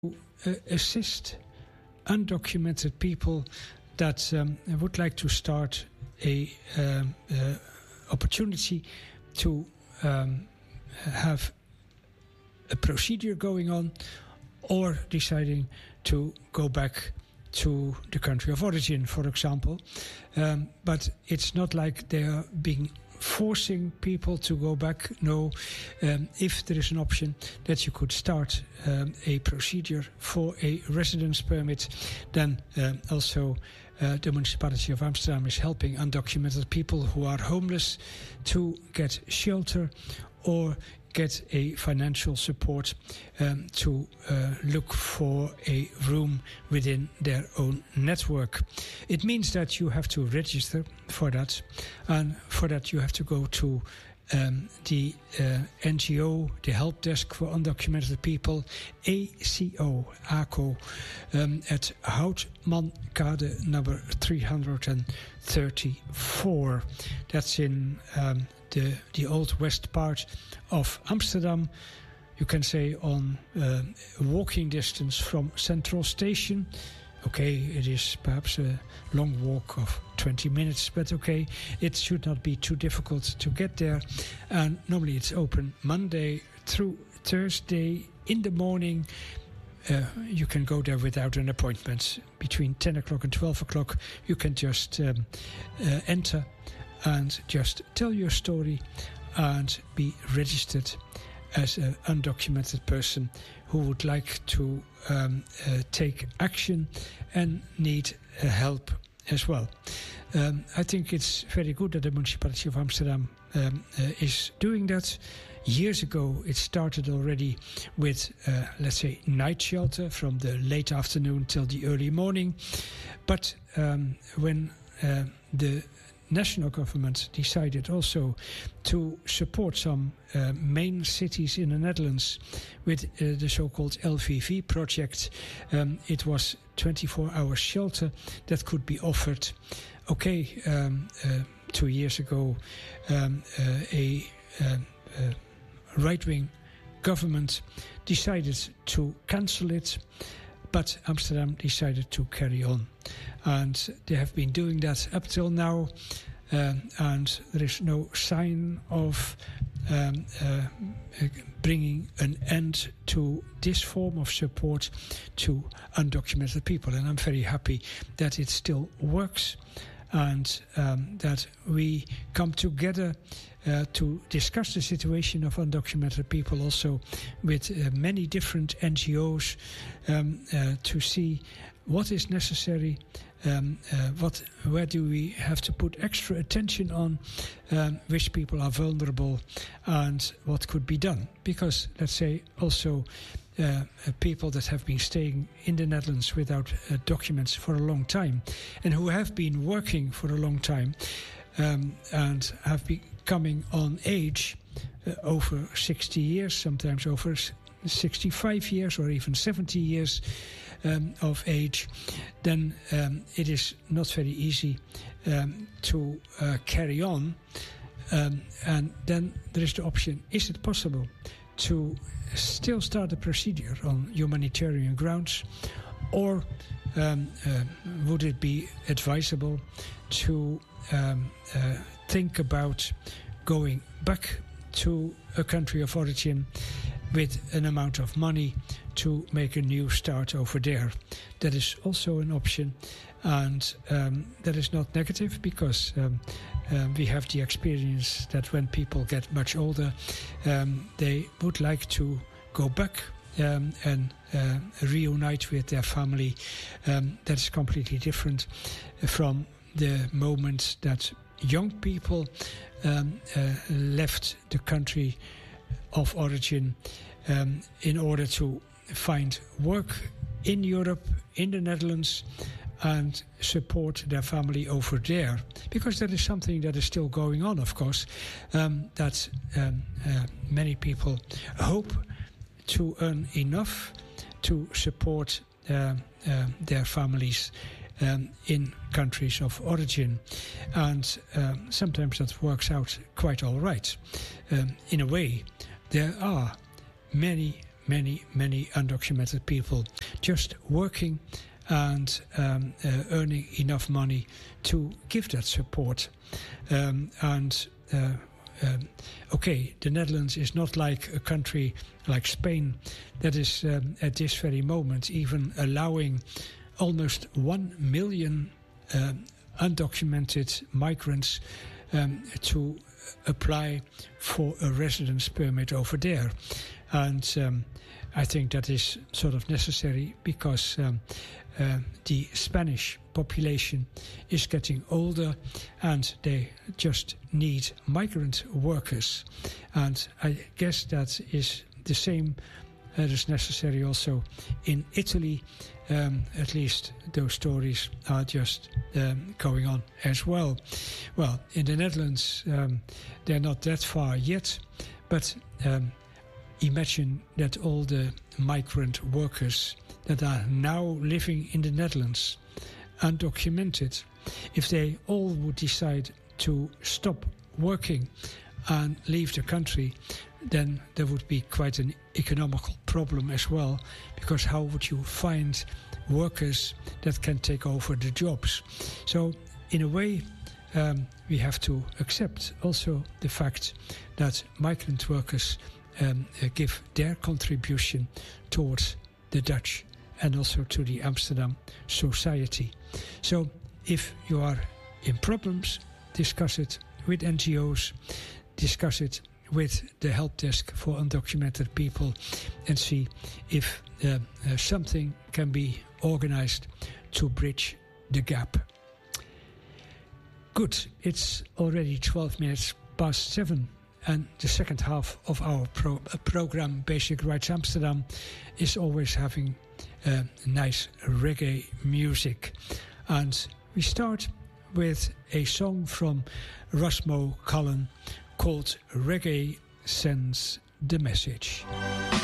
assist undocumented people that would like to start a opportunity to have a procedure going on, or deciding to go back to the country of origin, for example. But it's not like they are being forcing people to go back. No, if there is an option that you could start a procedure for a residence permit, then also the municipality of Amsterdam is helping undocumented people who are homeless to get shelter or get a financial support to look for a room within their own network. It means that you have to register for that, and for that you have to go to the NGO, the help desk for undocumented people, ACO, at Houtmankade number 334. That's in the old west part of Amsterdam. You can say on walking distance from Central Station. Okay, it is perhaps a long walk of 20 minutes, but okay, it should not be too difficult to get there. And normally it's open Monday through Thursday in the morning. You can go there without an appointment. Between 10 o'clock and 12 o'clock, you can just enter and just tell your story and be registered as an undocumented person who would like to take action and need help as well. I think it's very good that the municipality of Amsterdam is doing that. Years ago, it started already with, let's say, night shelter from the late afternoon till the early morning. But when the national government decided also to support some main cities in the Netherlands with the so-called LVV project, it was 24-hour shelter that could be offered. Okay, 2 years ago, a right-wing government decided to cancel it, but Amsterdam decided to carry on. And they have been doing that up till now, and there is no sign of bringing an end to this form of support to undocumented people. And I'm very happy that it still works, and that we come together to discuss the situation of undocumented people also with many different NGOs to see what is necessary, where do we have to put extra attention on, which people are vulnerable, and what could be done. Because, let's say, also people that have been staying in the Netherlands without documents for a long time, and who have been working for a long time, and have been coming on age over 60 years, sometimes over 65 years or even 70 years of age, then it is not very easy to carry on. And then there is the option, is it possible to still start a procedure on humanitarian grounds, or would it be advisable to think about going back to a country of origin with an amount of money to make a new start over there? That is also an option, and that is not negative, because we have the experience that when people get much older, they would like to go back and reunite with their family. That is completely different from the moment that young people left the country of origin in order to find work in Europe, in the Netherlands, and support their family over there. Because that is something that is still going on, of course, that many people hope to earn enough to support their families in countries of origin. And sometimes that works out quite all right. In a way, there are many many undocumented people just working and earning enough money to give that support. Okay, the Netherlands is not like a country like Spain that is at this very moment even allowing almost 1 million undocumented migrants to apply for a residence permit over there. And I think that is sort of necessary because the Spanish population is getting older and they just need migrant workers. And I guess that is the same that is necessary also in Italy. At least those stories are just going on as well. Well, in the Netherlands, they're not that far yet, but imagine that all the migrant workers that are now living in the Netherlands, undocumented, if they all would decide to stop working and leave the country, then there would be quite an economical problem as well, because how would you find workers that can take over the jobs? So in a way, we have to accept also the fact that migrant workers give their contribution towards the Dutch and also to the Amsterdam society. So if you are in problems, discuss it with NGOs, discuss it with the help desk for undocumented people, and see if something can be organized to bridge the gap. Good, it's already 12 minutes past 7, and the second half of our program, Basic Rights Amsterdam, is always having nice reggae music. And we start with a song from Rasmo Cullen called Reggae Sends the Message.